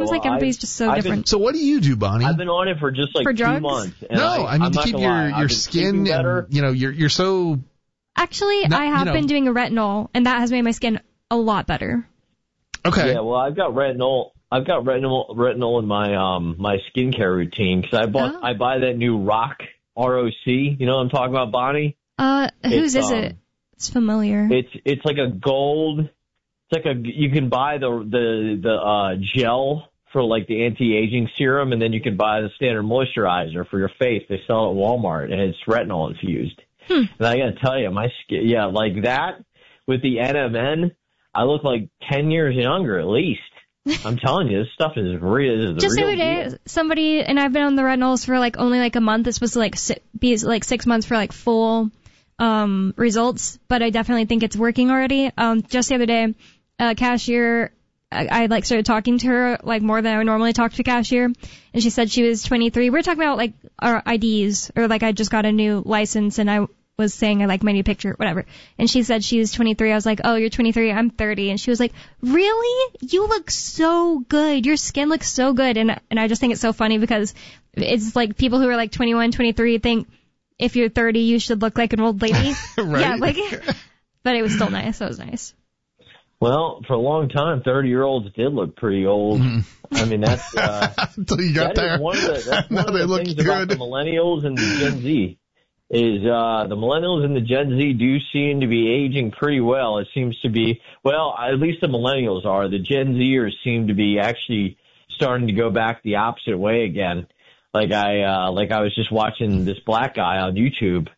seems like everybody's just so different. So what do you do, Bonnie? I've been on it for just like 2 months. And I mean to keep your skin better. And, you're so... Actually, I have been doing a retinol, and that has made my skin a lot better. Okay. Yeah, well, I've got retinol in my skincare routine because I buy that new ROC, R-O-C. You know what I'm talking about, Bonnie? Whose is it? It's familiar. It's like a gold. It's like you can buy the gel for like the anti-aging serum, and then you can buy the standard moisturizer for your face. They sell it at Walmart, and it's retinol infused. And I gotta tell you, my skin, like that with the NMN, I look like 10 years younger at least. I'm telling you, this stuff is real. Just the other day, somebody, and I've been on the retinols for like only like a month. It's supposed to be like 6 months for like full results, but I definitely think it's working already. Just the other day, cashier, I like started talking to her like more than I would normally talk to a cashier, and she said she was 23. We were talking about like our IDs, or like I just got a new license and I was saying I like my new picture, whatever. And she said she was 23. I was like, oh, you're 23, I'm 30. And she was like, really? You look so good. Your skin looks so good. And I just think it's so funny because it's like people who are like 21, 23 think if you're 30, you should look like an old lady. Right? Yeah, like, but it was still nice. That was nice. Well, for a long time, 30-year-olds did look pretty old. I mean, that's until you got there. One of the things about the millennials and the Gen Z is the millennials and the Gen Z do seem to be aging pretty well. It seems to be, well, at least the millennials are. The Gen Zers seem to be actually starting to go back the opposite way again. Like I was just watching this black guy on YouTube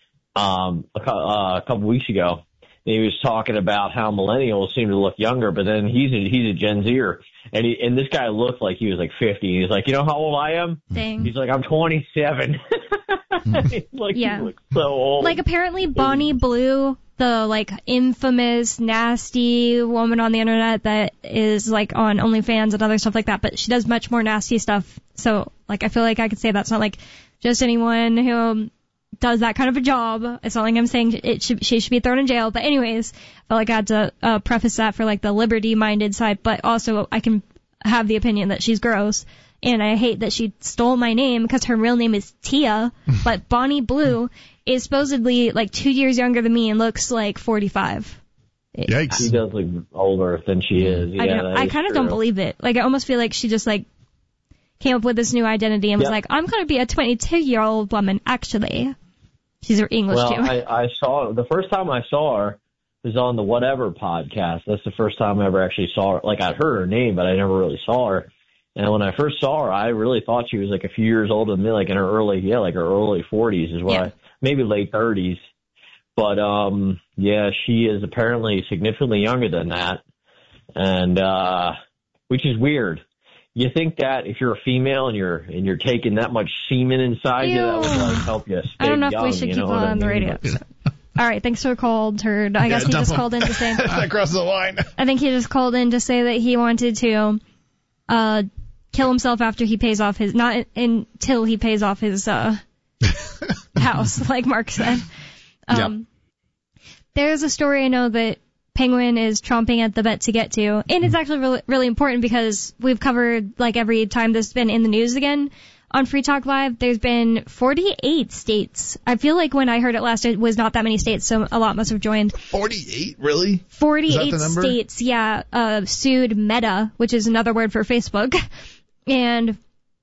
a couple weeks ago. And he was talking about how millennials seem to look younger, but then he's a Gen Zer, and this guy looked like he was like 50. He's like, you know how old I am? Dang. He's like, I'm 27. He looks so old. Like apparently Bonnie Blue, the like infamous nasty woman on the internet that is like on OnlyFans and other stuff like that, but she does much more nasty stuff. So like I feel like I could say that's not like just anyone who does that kind of a job. It's not like I'm saying she should be thrown in jail. But anyways, I felt like I had to preface that for like the liberty-minded side, but also I can have the opinion that she's gross. And I hate that she stole my name because her real name is Tia, but Bonnie Blue is supposedly like 2 years younger than me and looks like 45. Yikes. She does look older than she is. Yeah, I kind of don't believe it. Like I almost feel like she just like came up with this new identity and was like, I'm going to be a 22-year-old woman, actually. She's her English too. I saw the first time I saw her was on the Whatever podcast. That's the first time I ever actually saw her. Like I'd heard her name, but I never really saw her. And when I first saw her, I really thought she was like a few years older than me, like in her early 40s is what maybe late 30s. But she is apparently significantly younger than that, and which is weird. You think that if you're a female and you're taking that much semen inside you, that would like help you stay young. I don't know if we should keep on the radio. All right, thanks for the call, Turd. I guess he just called in to say that crosses the line. I think he just called in to say that he wanted to kill himself after he pays off not until he pays off his house, like Mark said. There's a story I know that Penguin is chomping at the bit to get to, and it's actually really, really important because we've covered like every time this has been in the news again on Free Talk Live. There's been 48 states. I feel like when I heard it last, it was not that many states, so a lot must have joined. 48, really? 48 states, sued Meta, which is another word for Facebook, and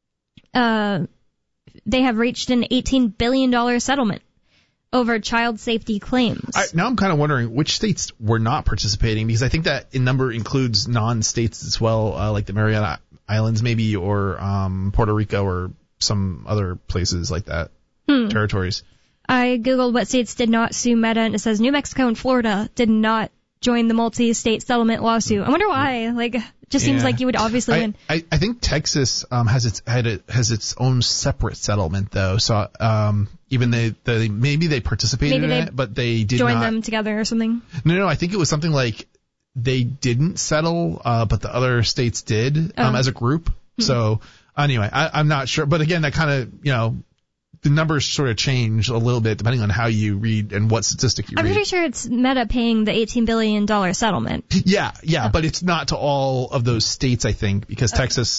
they have reached an $18 billion settlement over child safety claims. Now I'm kind of wondering which states were not participating, because I think that number includes non-states as well, like the Mariana Islands maybe, or Puerto Rico, or some other places like that, territories. I googled what states did not sue Meta, and it says New Mexico and Florida did not join the multi-state settlement lawsuit. I wonder why. Like, it just seems like you would obviously win. I think Texas has its own separate settlement though. So even they participated in it, but they did join not them together or something. No, I think it was something like they didn't settle, but the other states did as a group. So anyway, I'm not sure, but again, that kind of the numbers sort of change a little bit depending on how you read and what statistic you read. I'm pretty sure it's Meta paying the $18 billion settlement. Yeah, but it's not to all of those states, I think, because Texas